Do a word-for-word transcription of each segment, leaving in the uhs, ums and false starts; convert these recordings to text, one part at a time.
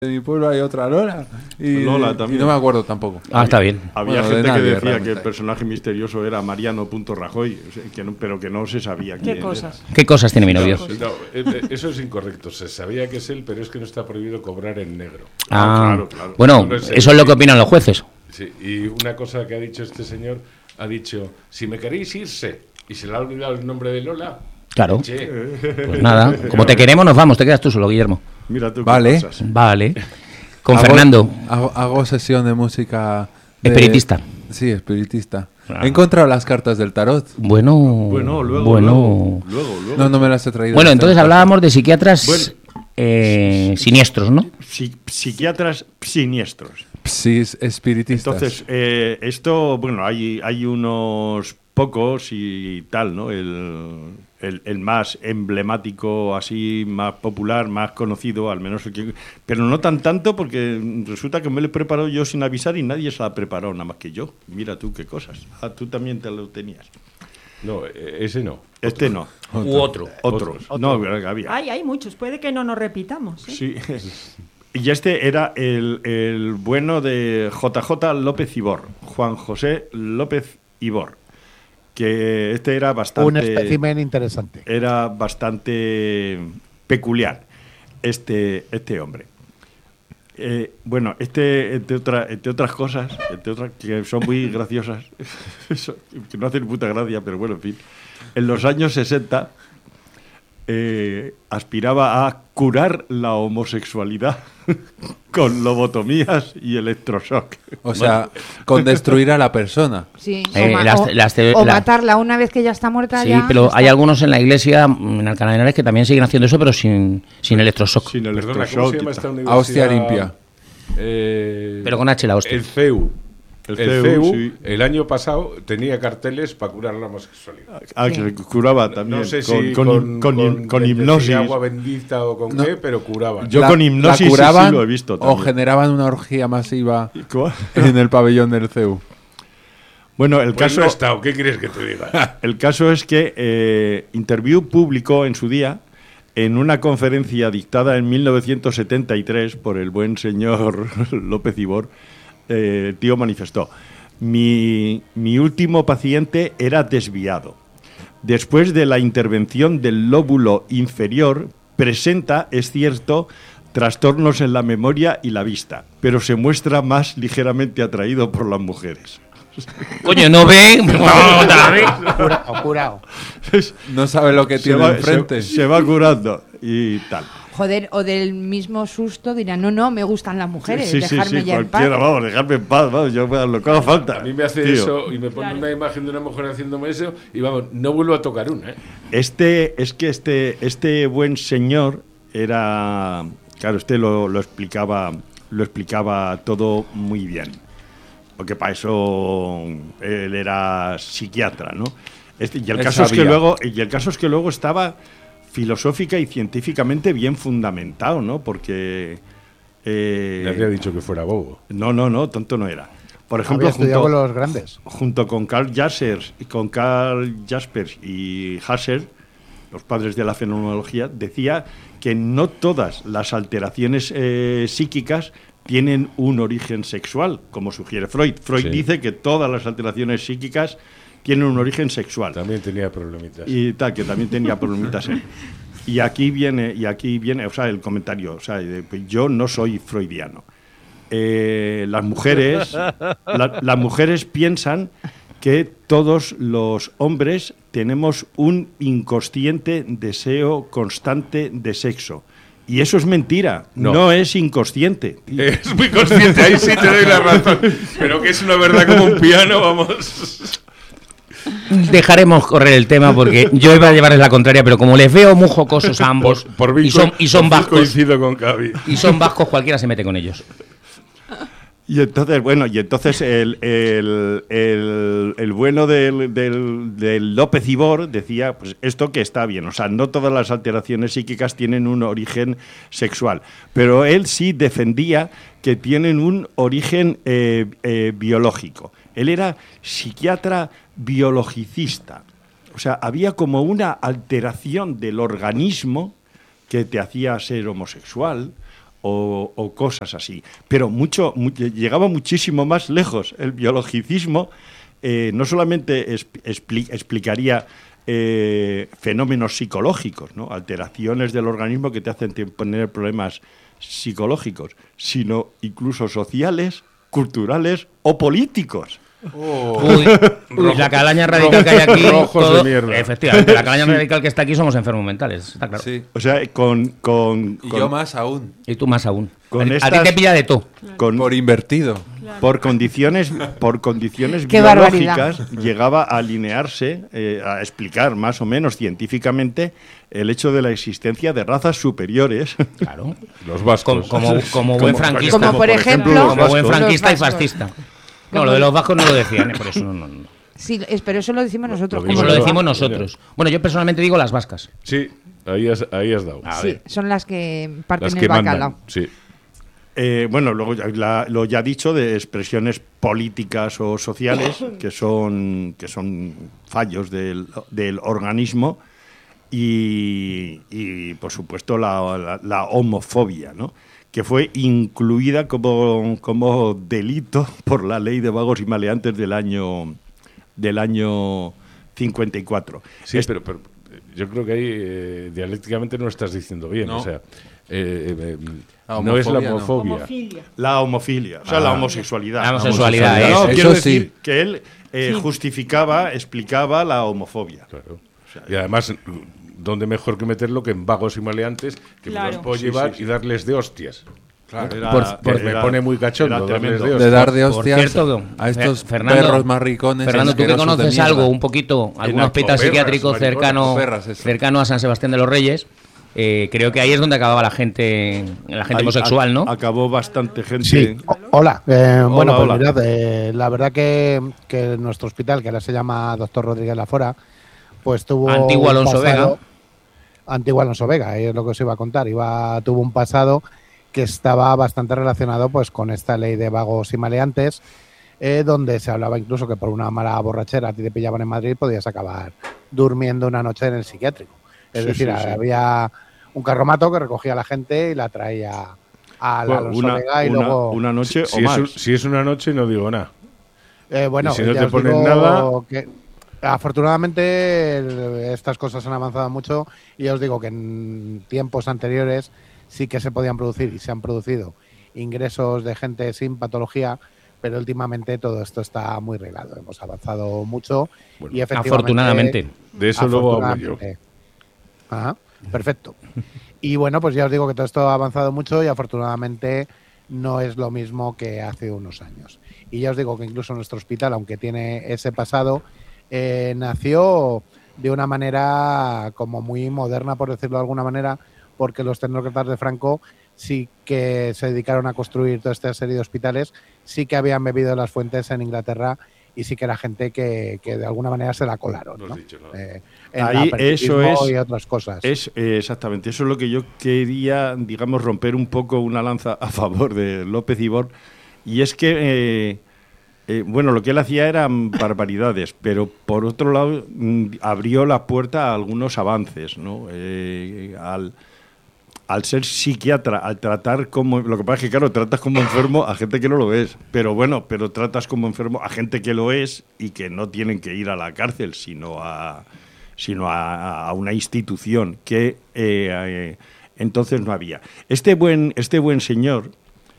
En mi pueblo hay otra Lola. Y, Lola también. Y no me acuerdo tampoco. Ah, está bien. Había Bueno, gente de que nadie, decía realmente. que el personaje misterioso era Mariano Punto Rajoy, que no- pero que no se sabía quién ¿Qué cosas? ¿Qué cosas tiene mi novio? No, no, eh, eso es incorrecto. Se sabía que es él, pero es que no está prohibido cobrar en negro. Ah, claro, claro. Bueno, No, no sé, eso es lo sí. que opinan los jueces. Sí, y una cosa que ha dicho este señor, ha dicho, si me queréis irse, y se le ha olvidado el nombre de Lola, Claro. che, Pues nada, como te queremos, nos vamos. Te quedas tú solo, Guillermo. Mira tú qué Vale. cosas. Vale. Con Hago- Fernando. Hago, hago sesión de música. de- Espiritista. Sí, espiritista. Ah. He encontrado las cartas del tarot. Bueno. Bueno, luego, bueno. luego, luego, luego. No, no me las he traído. Bueno, Las entonces tengo. hablábamos de psiquiatras Bueno. eh, siniestros, ¿no? Psi- psiquiatras siniestros. Sí, es espiritistas. Entonces, eh, esto, bueno, hay, hay unos pocos y tal, ¿no? El, el, el más emblemático, así, más popular, más conocido, al menos el que... Pero no tan tanto porque resulta que me lo he preparado yo sin avisar y nadie se lo ha preparado, nada más que yo. Mira tú qué cosas. Ah, tú también te lo tenías. no, eh, ese no. Este no. U otro. Otros. No, había. Ay, hay muchos, puede que no nos repitamos. ¿eh? Sí. Y este era el, el bueno de J J López Ibor, Juan José López Ibor, que este era bastante... Un espécimen interesante. Era bastante peculiar, este, este hombre. Eh, bueno, este, entre, otra- entre otras cosas, entre otras que son muy graciosas, eso, que no hacen puta gracia, pero bueno, en fin, en los años sesenta eh, aspiraba a curar la homosexualidad con lobotomías y electroshock. O sea, con destruir a la persona. Sí, Eh, o, ma- las- o- las te- o la- matarla una vez que ya está muerta. Sí, ya, pero ya hay está. algunos en la iglesia, en Alcalá de Henares, que también siguen haciendo eso, pero sin, sin electroshock. Sin Perdona, ¿cómo electroshock. se y llama tal. esta universidad? A hostia limpia. Eh, Pero con H la hostia. El C E U. El El, C E U, C E U, sí. el año pasado, tenía carteles para curar la homosexualidad. Ah, que curaba también. No sé con, si con, con, con, con- con de- de hipnosis. agua bendita o con No. qué, pero curaba. Yo La- con hipnosis sí, la curaban sí lo he visto o también. generaban una orgía masiva ¿Cómo? en el pabellón del C E U. Bueno, el Pues caso, no he estado, ¿qué quieres que te diga? el caso es que eh, Interview publicó en su día, en una conferencia dictada en mil novecientos setenta y tres por el buen señor López Ibor, eh, el tío manifestó: mi, mi último paciente era desviado. Después de la intervención del lóbulo inferior, presenta, es cierto, trastornos en la memoria y la vista, pero se muestra más ligeramente atraído por las mujeres. Coño, ¿no ve? Otra vez. Cura- o curado. No sabe lo que Se tiene va, enfrente. se- se va curando y tal. Joder, o del mismo susto dirán, no, no, me gustan las mujeres, Sí, sí, dejarme sí, ya en paz. cualquiera, vamos, dejarme en paz, vamos, yo voy a lo que haga falta. A mí me hace tío. eso y me pone una imagen de una mujer haciéndome eso y vamos, no vuelvo a tocar una, ¿eh? Este, es que este, este buen señor era, claro, este lo, lo explicaba, lo explicaba todo muy bien, porque para eso él era psiquiatra, ¿no? Este, y el Él caso es que sabía. luego, y el caso es que luego estaba filosófica y científicamente bien fundamentado, ¿no? Porque eh, Le había dicho que fuera bobo. no, no, no, tonto no era. Por ejemplo, Había estudiado junto, con los grandes. junto con Carl Jaspers, con Carl Jaspers y Husserl, los padres de la fenomenología, decía que no todas las alteraciones eh, psíquicas tienen un origen sexual, como sugiere Freud. Freud Sí. dice que todas las alteraciones psíquicas tienen un origen sexual. También tenía problemitas. Y tal, que también tenía problemitas él. Y aquí viene, y aquí viene, o sea, el comentario, o sea, de- pues yo no soy freudiano. Eh, las mujeres, la- las mujeres piensan que todos los hombres tenemos un inconsciente deseo constante de sexo. Y eso es mentira, no, No. es inconsciente. Es muy consciente, ahí sí te doy la razón. Pero que es una verdad como un piano, vamos. Dejaremos correr el tema porque yo iba a llevarles la contraria, pero como les veo muy jocosos a ambos Por, por y Vico- son, y son por vascos, coincido con Cavi. y son vascos, cualquiera se mete con ellos. Y entonces, bueno, y entonces el, el, el, el bueno del, del, del López Ibor decía, pues esto que está bien, o sea, no todas las alteraciones psíquicas tienen un origen sexual, pero él sí defendía que tienen un origen eh, eh, biológico. Él era psiquiatra biologicista, o sea, había como una alteración del organismo que te hacía ser homosexual, o, o cosas así. Pero mucho, mu- llegaba muchísimo más lejos. El biologicismo eh, no solamente es, expli- explicaría eh, fenómenos psicológicos, ¿no? Alteraciones del organismo que te hacen tener problemas psicológicos, sino incluso sociales, culturales o políticos. Uy, uy, la calaña radical que hay aquí. Rojos de todo- mierda. Efectivamente, la calaña radical que está aquí somos enfermos mentales, está claro. Sí. O sea, con... con, Y con- yo más aún. Y tú más aún. Con a, ti- a estas- ti te pilla de todo. con- Por invertido. por condiciones, por condiciones Qué biológicas llegaba a alinearse, eh, a explicar más o menos científicamente el hecho de la existencia de razas superiores. Claro. Los Como, vascos. como, como buen franquista. Como por ejemplo, los Como buen vascos. franquista y los vascos. fascista. No, lo de los vascos no lo decían, ¿eh? Por eso no, no, no. Sí, es- pero eso lo decimos nosotros. lo como Eso lo Bueno, decimos bueno. nosotros. Bueno, yo personalmente digo las vascas. Sí, ahí has, ahí has dado. A Sí, ver. son las que parten Las el que bacalao. mandan. Sí. Eh, bueno, luego ya, la- lo ya dicho de expresiones políticas o sociales que son, que son fallos del, del organismo y, y, por supuesto, la, la- la homofobia, ¿no? Que fue incluida como, como delito por la ley de vagos y maleantes del año, del año cincuenta y cuatro. Sí, Es- pero, pero yo creo que ahí eh, dialécticamente no lo estás diciendo bien. No. O sea, eh, eh, La no es la homofobia, no. homofobia. Homofilia. La homofilia, o sea, Ah. la homosexualidad. La homosexualidad, No, eso. quiero Eso decir sí. que él eh, justificaba, explicaba la homofobia. Claro. Y además, ¿dónde mejor que meterlo que en vagos y maleantes que me Claro. los puedo Sí, llevar sí, sí. y darles de hostias? Claro. Era- Por- por- Que me pone muy cachondo era darles tremendo. de De hostias. dar de Por hostias cierto, a estos Fer- Fernando- perros marricones. Fernando, tú que asquerosos de conoces mierda. algo, un poquito, algún la- hospital o perras, psiquiátrico maricones, cercano, o perras, eso. cercano a San Sebastián de los Reyes, eh, creo que ahí es donde acababa la gente, la gente Ahí homosexual, ¿no? ac- Acabó bastante gente. Sí, o- hola. Eh, bueno, pues hola. mirad, eh, la verdad que, que nuestro hospital, que ahora se llama Doctor Rodríguez Lafora, pues tuvo Antiguo un Alonso pasado- Vega. Antiguo Alonso Vega, es lo que os iba a contar. Iba, tuvo un pasado que estaba bastante relacionado pues con esta ley de vagos y maleantes, eh, donde se hablaba incluso que por una mala borrachera a ti te pillaban en Madrid podías acabar durmiendo una noche en el psiquiátrico. Es Sí, decir, sí, sí. había un carromato que recogía a la gente y la traía al Bueno, Alonso una, Vega y una- luego... una noche Si o es, más. un- si es una noche, no digo nada. Eh, bueno, Y si no ya te os ponen digo nada- que afortunadamente el- estas cosas han avanzado mucho y ya os digo que en tiempos anteriores sí que se podían producir y se han producido ingresos de gente sin patología, pero últimamente todo esto está muy reglado. Hemos avanzado mucho Bueno, y efectivamente... Afortunadamente. De eso luego hablo yo. afortunadamente. Ajá, perfecto. Y bueno, pues ya os digo que todo esto ha avanzado mucho y afortunadamente no es lo mismo que hace unos años. Y ya os digo que incluso nuestro hospital, aunque tiene ese pasado, eh, nació de una manera como muy moderna, por decirlo de alguna manera, porque los tecnócratas de Franco sí que se dedicaron a construir toda esta serie de hospitales, sí que habían bebido de las fuentes en Inglaterra y sí que era gente que, que de alguna manera se la colaron, No ¿no? has dicho nada. Eh, en Ahí, aperitivismo eso es- y otras cosas. Es eh, exactamente, eso es lo que yo quería, digamos, romper un poco una lanza a favor de López Ibor, y es que, eh, eh, bueno, lo que él hacía eran barbaridades, pero por otro lado mm, abrió la puerta a algunos avances, ¿no? Eh, al, al ser psiquiatra, al tratar como... Lo que pasa es que, claro, tratas como enfermo a gente que no lo es, pero bueno, pero tratas como enfermo a gente que lo es y que no tienen que ir a la cárcel, sino a... sino a, a una institución que eh, eh, entonces no había. Este buen, este buen señor,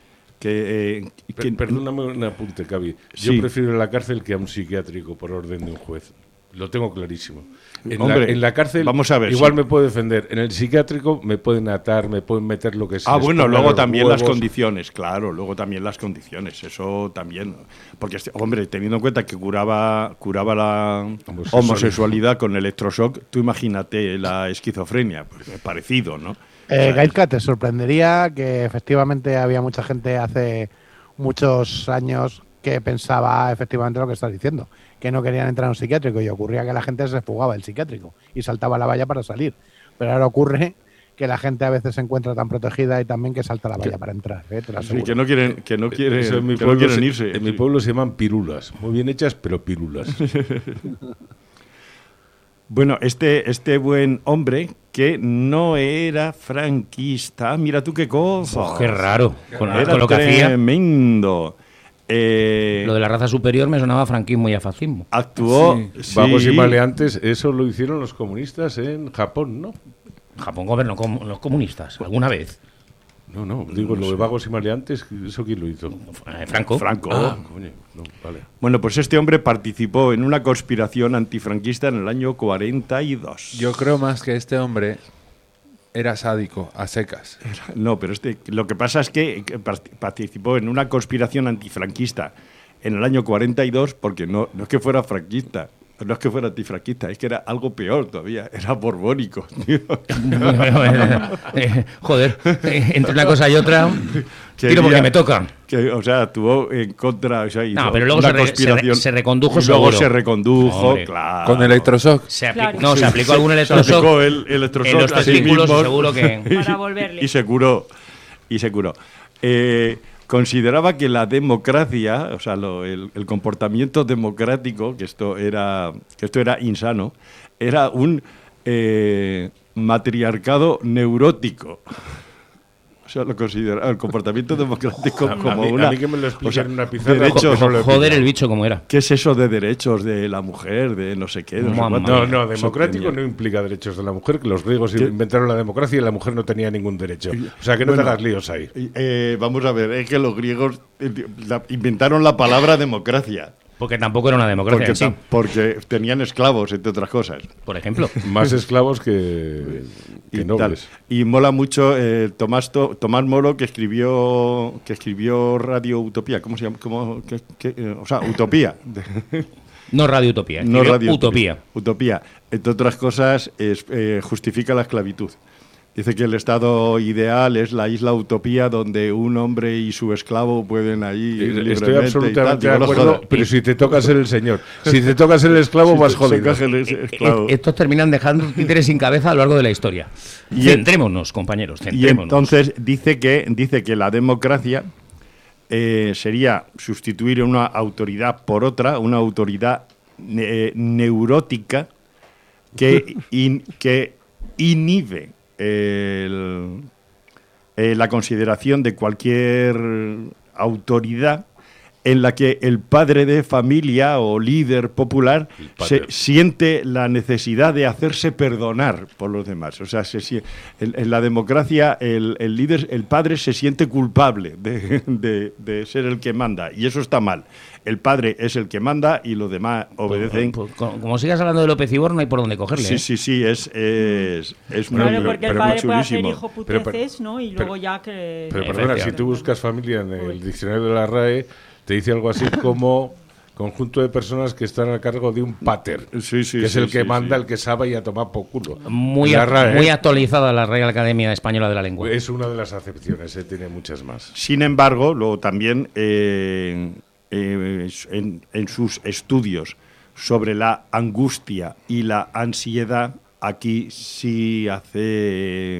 que... eh, que- Per- Perdóname un apunte, Cavi. Yo Sí. prefiero la cárcel que a un psiquiátrico por orden de un juez. Lo tengo clarísimo. En, Hombre, la, en la cárcel, vamos a ver, igual sí. me puedo defender. En el psiquiátrico me pueden atar, me pueden meter lo que sea. Ah, bueno, luego también las condiciones, claro, luego también las condiciones, eso también. Porque, este- hombre, teniendo en cuenta que curaba, curaba la Homosexualidad. homosexualidad con electroshock, tú imagínate la esquizofrenia, pues es parecido, ¿no? Eh, Gailka, te sorprendería que efectivamente había mucha gente hace muchos años que pensaba efectivamente lo que estás diciendo, que no querían entrar a un psiquiátrico y ocurría que la gente se fugaba del psiquiátrico y saltaba la valla para salir. Pero ahora ocurre que la gente a veces se encuentra tan protegida y también que salta la valla para entrar. ¿eh? Te lo Sí, aseguro. que no quieren, que no quieren, Eso en mi que no pueblo, quieren se, irse. en mi sí. pueblo se llaman pirulas. Muy bien hechas, pero pirulas. Bueno, este, este buen hombre que no era franquista, mira tú qué cosa. Oh, qué raro. Con, Era con lo que hacía, tremendo. Eh, lo de la raza superior me sonaba a franquismo y a fascismo. actuó. Sí. sí. Vagos y maleantes, eso lo hicieron los comunistas en Japón, ¿no? Japón gobernó como los comunistas, alguna vez. No, no, digo, lo de vagos y maleantes, ¿eso quién lo hizo? Eh, Franco. Franco. Ah, coño, no, vale. Bueno, pues este hombre participó en una conspiración antifranquista en el año cuarenta y dos. Yo creo más que este hombre era sádico, a secas. No, pero este, lo que pasa es que que part- participó en una conspiración antifranquista en el año cuarenta y dos porque no, no es que fuera franquista, no es que fuera antifranquista, es que era algo peor todavía, era borbónico. tío. Eh, joder, eh, entre una cosa y otra, tiro Quería- porque me toca. Que, o sea, actuó en contra, o sea, hizo No, pero luego una se re- conspiración se re- se recondujo y luego seguro. se recondujo, Hombre. claro. Con electroshock. Se apli- Claro. No, se aplicó algún Se electroshock aplicó el electroshock en los a sí testículos y mismo. seguro que... Para volverle. y se curó. Y se curó. Eh, consideraba que la democracia, o sea, lo- el, el comportamiento democrático, que esto era, que esto era insano, era un eh, matriarcado neurótico. O sea, lo consideraba el comportamiento democrático A como mí- a una... mí que me lo expliquen o sea, en una pizarra, derechos, porque no lo he Joder pillado. el bicho como era. ¿Qué es eso de derechos de la mujer, de no sé qué? De no sé Mamá. cuánto? No, no, Eso democrático tenía- no implica derechos de la mujer, que los griegos ¿Qué? inventaron la democracia y la mujer no tenía ningún derecho. O sea, que no Bueno, te hagas líos ahí. Eh, vamos a ver, es que los griegos eh, la- inventaron la palabra democracia. Porque tampoco era una democracia Porque, en sí, ta- porque tenían esclavos, entre otras cosas. por ejemplo. Más esclavos que, que Y, tal. nobles. Y mola mucho eh, Tomás, To- Tomás Moro, que escribió que escribió Radio Utopía. ¿Cómo se llama? ¿Cómo, qué- qué, eh, o sea, Utopía. No Radio Utopía, No escribió Radio Utopía. Utopía. Entre otras cosas, es, eh, justifica la esclavitud. Dice que el estado ideal es la isla Utopía, donde un hombre y su esclavo pueden ahí ir libremente. Estoy y tal. absolutamente Digo, de no acuerdo, jodas. pero si te toca ser el señor. Si te toca ser el esclavo, Si vas te- jodido. se encaja el es- Eh, esclavo. eh, Estos terminan dejando títeres sin cabeza a lo largo de la historia. Y- Centrémonos, compañeros, Y centrémonos. entonces dice que, dice que la democracia eh, sería sustituir una autoridad por otra, una autoridad eh, neurótica que, in- que inhibe el- eh, la consideración de cualquier autoridad en la que el padre de familia o líder popular se pater. siente la necesidad de hacerse perdonar por los demás. O sea, se sie- en, en la democracia el, el líder, el padre se siente culpable de, de- de ser el que manda y eso está mal. El padre es el que manda y los demás obedecen. Pues, como, como sigas hablando de López Ibor, no hay por dónde cogerle. Sí, ¿eh? sí, sí, es, es, es muy, Claro, pero- porque el pero padre puede hacer chulísimo. hijo Pero- puteces, ¿no? Y luego ya que... Pero perdona, si tú buscas familia en el diccionario de la R A E, te dice algo así como conjunto de personas que están a cargo de un pater, Sí, sí, que es sí, el que sí, manda, sí. el que sabe y a tomar por culo. Muy, La act- R A E muy actualizada la Real Academia Española de la Lengua. es una de las acepciones, eh, tiene muchas más. Sin embargo, luego también eh, eh, en, en sus estudios sobre la angustia y la ansiedad, aquí sí hace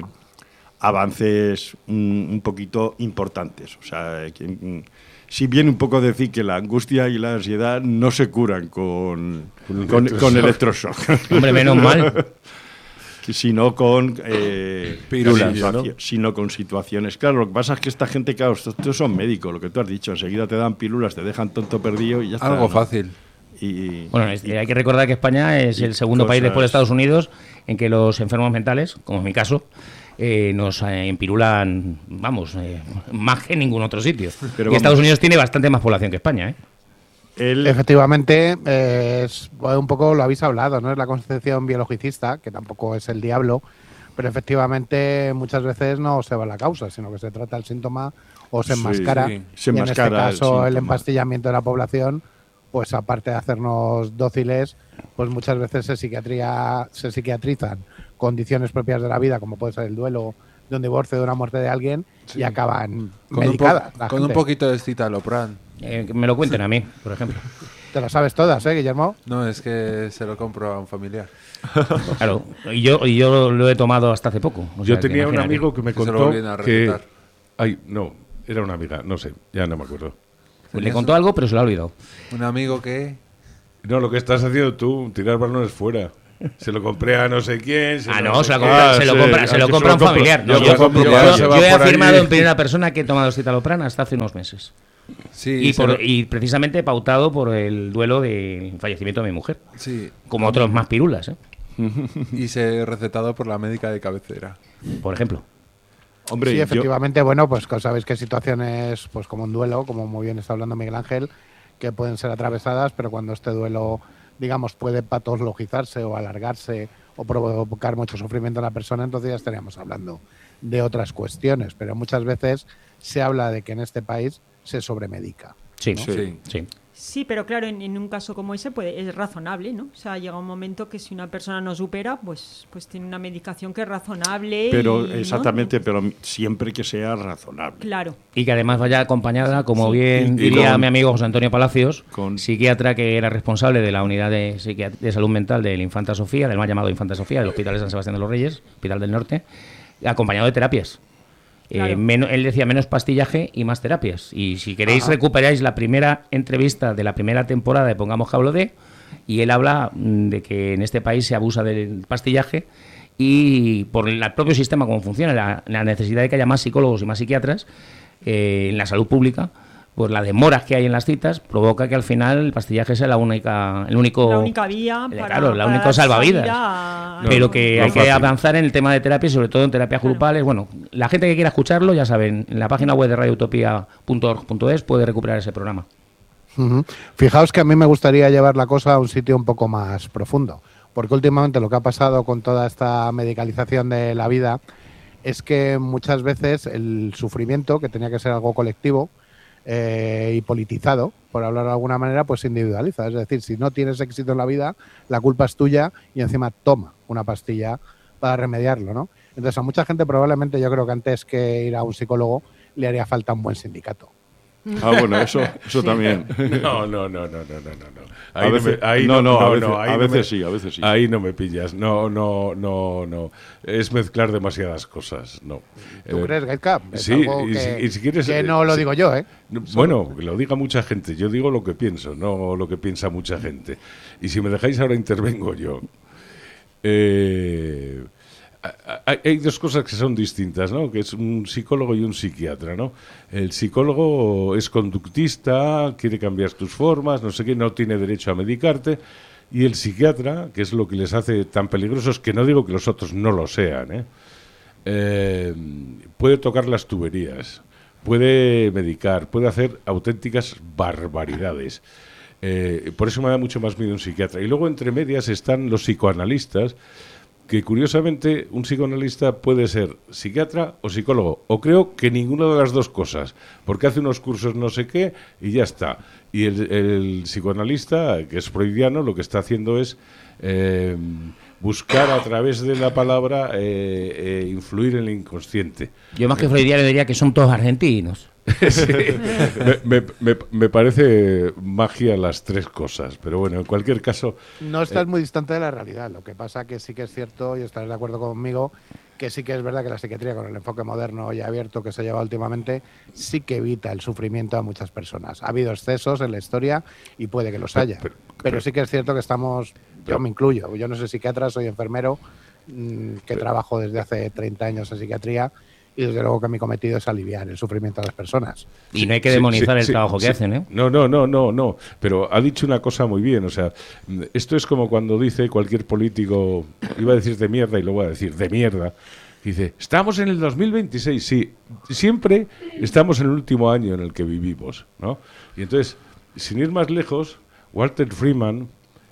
avances un, un poquito importantes. O sea, que, mm, si bien un poco decir que la angustia y la ansiedad no se curan con, Con con, electroshock. con electroshock. Hombre, menos mal. Que sino con eh, Pirulas, situaci- ¿no? sino con situaciones. Claro, lo que pasa es que esta gente, claro, estos, estos son médicos, lo que tú has dicho, enseguida te dan pílulas, te dejan tonto perdido y ya está. Algo ¿no? fácil. Y, Bueno, es- hay que recordar que España es y el segundo país cosas- después de Estados Unidos en que los enfermos mentales, como en mi caso, eh, nos eh, empirulan, vamos, eh, más que en ningún otro sitio. Pero y vamos. Estados Unidos tiene bastante más población que España, ¿eh? él, Efectivamente, eh, es pues, un poco lo habéis hablado, ¿no? Es la concepción biologicista, que tampoco es el diablo, pero efectivamente muchas veces no se va a la causa, sino que se trata el síntoma o se Sí, enmascara. sí, se Y en enmascara este el caso, el, síntoma. empastillamiento de la población, pues aparte de hacernos dóciles, pues muchas veces se psiquiatría, se psiquiatrizan condiciones propias de la vida, como puede ser el duelo de un divorcio, de una muerte de alguien, y acaban Con, un, po- medicadas. la con un gente. poquito de citalopram. Eh, que me lo cuenten a mí, por ejemplo. Te lo sabes todas, ¿eh, Guillermo? No, es que se lo compro a un familiar. Claro, y yo, y yo lo he tomado hasta hace poco. o Yo sea, que tenía un imagínate. amigo que me Que se lo contó volvieron a que... recetar. Ay, no, era una amiga, no sé, ya no me acuerdo. Le contó algo, pero se lo ha olvidado. Un amigo que... No, lo que estás haciendo tú, tirar balones fuera. se lo compré a no sé quién. Ah, lo no, sé se lo qué. compra, Ah, se lo sí, compra, se ah, lo que compra se un lo compro. familiar. No, Yo yo, por ejemplo, yo- ya yo se va he por allí. afirmado en primera persona que he tomado citalopram hasta hace unos meses. Sí, Y, se por- lo- y precisamente pautado por el duelo del fallecimiento de mi mujer. sí, Como otros más pirulas, ¿eh? y se recetado por la médica de cabecera. Por ejemplo. Hombre, sí, yo- efectivamente, bueno, pues que sabéis que hay situaciones, pues como un duelo, como muy bien está hablando Miguel Ángel, que pueden ser atravesadas, pero cuando este duelo, digamos, puede patologizarse o alargarse o provocar mucho sufrimiento en la persona, entonces ya estaríamos hablando de otras cuestiones. Pero muchas veces se habla de que en este país se sobremedica. Sí, Sí. sí. sí. Sí, pero claro, en, en un caso como ese puede, es razonable, ¿no? O sea, llega un momento que si una persona no supera, pues, pues tiene una medicación que es razonable. pero y, ¿no? exactamente, pero siempre que sea razonable. Claro. Y que además vaya acompañada, como Sí. bien Y- y diría con- mi amigo José Antonio Palacios, con- psiquiatra que era responsable de la unidad de, psiquiat- de salud mental del Infanta Sofía, del mal llamado Infanta Sofía, del Hospital de San Sebastián de los Reyes, Hospital del Norte, acompañado de terapias. Eh, Claro. meno- él decía menos pastillaje y más terapias. Y si queréis Ajá. recuperáis la primera entrevista de la primera temporada de Pongamos que hablo de, y él habla mm, de que en este país se abusa del pastillaje y por el propio sistema como funciona, la, la necesidad de que haya más psicólogos y más psiquiatras eh, en la salud pública, pues la demora que hay en las citas provoca que al final el pastillaje sea la única, el único, La única vía eh, para, claro, la para única dar salvavidas. salida a- No, pero que no hay que fácil. avanzar en el tema de terapia, y sobre todo en terapias Claro. grupales. Bueno, la gente que quiera escucharlo, ya saben, en la página web de radio utopía punto org punto es puede recuperar ese programa. Ujú. Fijaos que a mí me gustaría llevar la cosa a un sitio un poco más profundo, porque últimamente lo que ha pasado con toda esta medicalización de la vida es que muchas veces el sufrimiento, que tenía que ser algo colectivo eh, y politizado, por hablar de alguna manera, pues se individualiza. Es decir, si no tienes éxito en la vida, la culpa es tuya y encima toma una pastilla para remediarlo, ¿no? Entonces a mucha gente probablemente yo creo que antes que ir a un psicólogo le haría falta un buen sindicato. Ah, bueno, eso, eso también. No, no, no, no, no, no, no. A Ahí veces- no, me, ahí no, no, a veces- ahí a no veces me- sí, a veces sí. Ahí no me pillas. No, no, no, no. Es mezclar demasiadas cosas. No. ¿Tú Eh, crees, Gaitcap? Es sí, algo y que, si- y si quieres, que eh, no lo sí. digo yo, ¿eh? No, Bueno, que lo diga mucha gente. Yo digo lo que pienso, no lo que piensa mucha gente. Y si me dejáis ahora intervengo yo. Eh, a- a- hay dos cosas que son distintas, ¿no? Que es un psicólogo y un psiquiatra, ¿no? El psicólogo es conductista, quiere cambiar tus formas, no sé qué, no tiene derecho a medicarte. Y el psiquiatra, que es lo que les hace tan peligrosos, que no digo que los otros no lo sean, ¿eh? Eh, puede tocar las tuberías, puede medicar, puede hacer auténticas barbaridades. Eh, por eso me da mucho más miedo un psiquiatra. Y luego entre medias están los psicoanalistas, que curiosamente un psicoanalista puede ser psiquiatra o psicólogo, o creo que ninguna de las dos cosas, porque hace unos cursos no sé qué y ya está. Y el, el psicoanalista, que es freudiano, lo que está haciendo es eh, buscar a través de la palabra eh, eh, influir en el inconsciente. Yo más que freudiano diría que son todos argentinos. Sí. me, me- me- me parece magia las tres cosas, pero bueno, en cualquier caso, No estás muy distante de la realidad. Lo que pasa que sí que es cierto, y estarás de acuerdo conmigo, que sí que es verdad que la psiquiatría, con el enfoque moderno y abierto que se lleva últimamente, sí que evita el sufrimiento a muchas personas. Ha habido excesos en la historia y puede que los haya. pero- Pero, pero- sí que es cierto que estamos, pero- yo me incluyo, yo no soy psiquiatra, soy enfermero, mmm, que trabajo desde hace treinta años en psiquiatría, y desde luego que mi cometido es aliviar el sufrimiento de las personas. Y no hay que Sí, demonizar sí, el sí, trabajo que sí. hacen, ¿eh? No, no, no, no, no. Pero ha dicho una cosa muy bien. O sea, mm, esto es como cuando dice cualquier político, iba a decir de mierda y lo voy a decir de mierda. Dice, estamos en el dos mil veintiséis. Sí, siempre estamos en el último año en el que vivimos, ¿no? Y entonces, sin ir más lejos, Walter Freeman,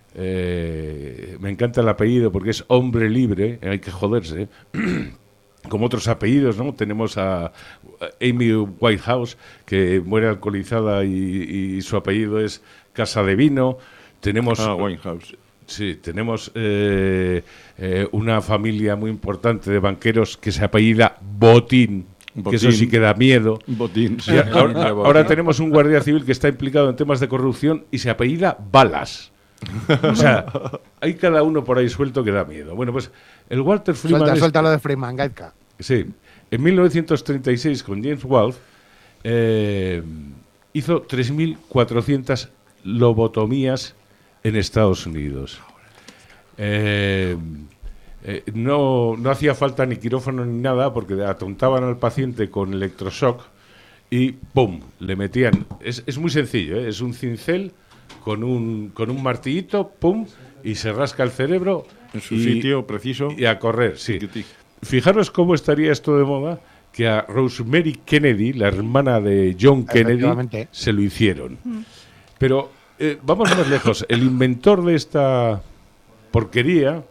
eh, me encanta el apellido porque es hombre libre, hay que joderse. Como otros apellidos, ¿no? Tenemos a Amy Whitehouse, que muere alcoholizada y, y su apellido es Casa de Vino. Tenemos, Ah, Winehouse. sí, tenemos eh, eh, una familia muy importante de banqueros que se apellida Botín, que eso Botín. sí que da miedo. Botín. Y a- ahora, ahora tenemos un guardia civil que está implicado en temas de corrupción y se apellida Balas. O sea, hay cada uno por ahí suelto que da miedo. Bueno, pues el Walter Freeman... Suelta, este- suelta lo de Freeman, Gaitka. Sí, en mil novecientos treinta y seis con James Wolfe eh, hizo tres mil cuatrocientas lobotomías en Estados Unidos. Eh, eh, no, no hacía falta ni quirófano ni nada porque atontaban al paciente con electroshock y ¡pum! Le metían. Es, es muy sencillo, ¿eh? Es un cincel con un, con un martillito, ¡pum! Y se rasca el cerebro. En su y, sitio preciso. Y a correr, sí. Fijaros cómo estaría esto de moda, que a Rosemary Kennedy, la hermana de John Kennedy, se lo hicieron. Mm. Pero eh, vamos más lejos. El inventor de esta porquería,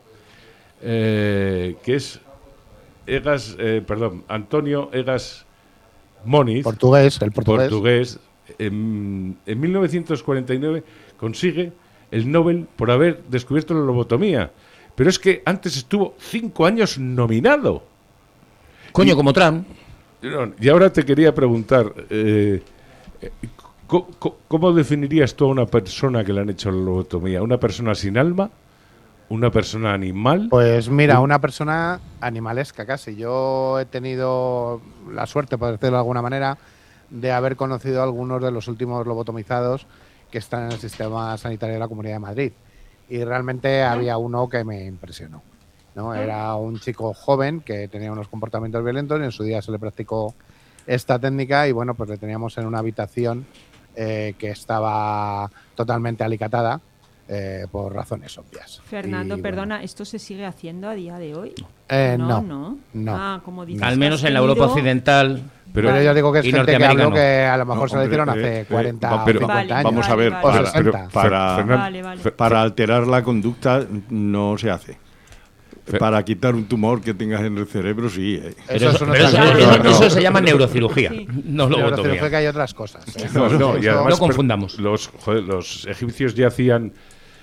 eh, que es Egas, eh, perdón, Antonio Egas Moniz, portugués, el portugués, portugués en, en mil novecientos cuarenta y nueve consigue el Nobel por haber descubierto la lobotomía. Pero es que antes estuvo cinco años nominado. Coño, y, como Trump. Y ahora te quería preguntar, eh, ¿cómo, ¿cómo definirías tú a una persona que le han hecho la lobotomía? ¿Una persona sin alma? ¿Una persona animal? Pues mira, una persona animalesca casi. Yo he tenido la suerte, por decirlo de alguna manera, de haber conocido a algunos de los últimos lobotomizados que están en el sistema sanitario de la Comunidad de Madrid. Y realmente había uno que me impresionó, ¿no? Era un chico joven que tenía unos comportamientos violentos y en su día se le practicó esta técnica y bueno, pues le teníamos en una habitación eh, que estaba totalmente alicatada eh, por razones obvias. Fernando, y, perdona, bueno, ¿esto se sigue haciendo a día de hoy? Eh, no, no, no. no. Ah, como dices, al menos en la tenido... Europa occidental. Pero, pero yo digo que es y gente que hablo que a lo no, mejor se lo hicieron hombre, hace eh, cuarenta eh, pero, o cincuenta vale, años. Vamos a ver, vale, para, vale. pero sesenta. para, Fernando, Vale, vale. para alterar la conducta no se hace. Fe- Para quitar un tumor que tengas en el cerebro, sí. Eh. Pero eso, es una pero eso- cosa. eso- no, no. eso se llama neurocirugía, Sí. no lobotomía. Pero que hay otras cosas. ¿eh? No, no, y además, No confundamos. Los, joder, los egipcios ya hacían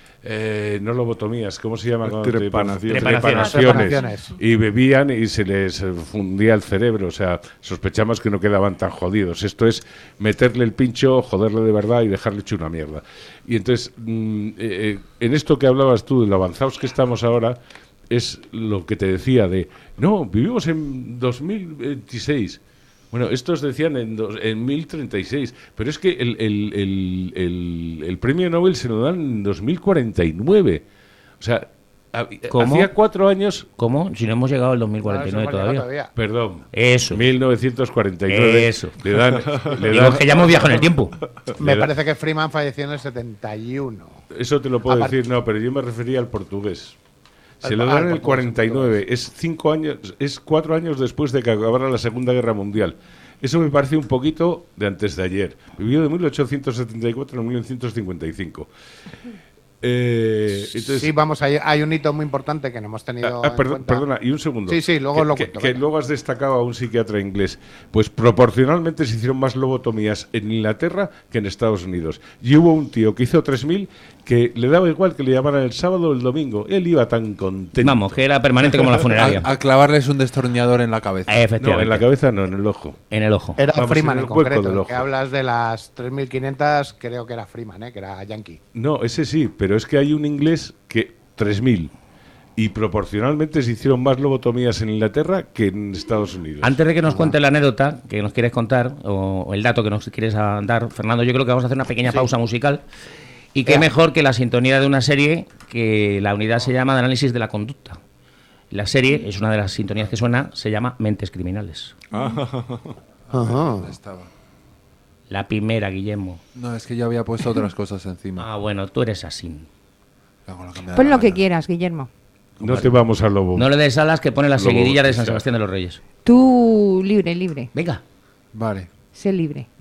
eh, no lobotomías, ¿cómo se llama? Cuando te- Trepanaciones. Trepanaciones. Trepanaciones. Y bebían y se les fundía el cerebro. O sea, sospechamos que no quedaban tan jodidos. Esto es meterle el pincho, joderle de verdad y dejarle hecho una mierda. Y entonces, mm, eh, en esto que hablabas tú, de lo avanzados que estamos ahora, es lo que te decía de, no, vivimos en dos mil veintiséis. Bueno, estos decían en, dos, en mil treinta y seis, pero es que el, el, el, el, el premio Nobel se lo dan en dos mil cuarenta y nueve. O sea, ¿Cómo? hacía cuatro años... ¿Cómo? Si no hemos llegado al dos mil cuarenta y nueve No, eso hemos llegado todavía. Perdón. Eso. mil novecientos cuarenta y nueve. Eso. Le dan... Le Digo, dan que ya hemos viajado en el tiempo. Me Le da- parece que Freeman falleció en el setenta y uno. Eso te lo puedo Aparte- decir, no, pero yo me refería al portugués. Se Al- lo ah, dan al en el portugués, cuarenta y nueve. portugués. Es cinco años, es cuatro años después de que acabara la Segunda Guerra Mundial. Eso me parece un poquito de antes de ayer. Vivió de mil ochocientos setenta y cuatro a mil novecientos cincuenta y cinco. Eh, entonces, Sí, vamos, hay, hay un hito muy importante que no hemos tenido. Ah, en perdón- cuenta. perdona, y un segundo. Sí, sí, luego que, lo que- cuento, que venga. luego has destacado a un psiquiatra inglés. Pues proporcionalmente se hicieron más lobotomías en Inglaterra que en Estados Unidos. Y hubo un tío que hizo tres mil que le daba igual que le llamaran el sábado o el domingo. Él iba tan contento. Vamos, que era permanente como la funeraria. A, a clavarles un destornillador en la cabeza. No, Efectivamente. en la cabeza no, en el ojo. En el ojo. Era Vamos, Freeman en en el hueco concreto. del el que ojo. hablas de las tres mil quinientas, creo que era Freeman, ¿eh? Que era yankee. No, ese sí, pero es que hay un inglés que tres mil. Y proporcionalmente se hicieron más lobotomías en Inglaterra que en Estados Unidos. Antes de que nos cuente la anécdota que nos quieres contar, o, o el dato que nos quieres ah, dar, Fernando, yo creo que vamos a hacer una pequeña pausa musical. Y qué Ya. mejor que la sintonía de una serie que la unidad se llama de análisis de la conducta. La serie es una de las sintonías que suena, se llama Mentes Criminales. Ajá. ¿Dónde estaba? La primera, Guillermo. No, es que yo había puesto otras cosas encima. Ah, bueno, tú eres así. Hago lo que me da Pon la lo que gana. quieras, Guillermo. No te vamos al lobo. No le des alas que pone las Luego, seguidillas de San o sea. Sebastián de los Reyes. Tú libre, libre. Venga. Vale. Sé libre.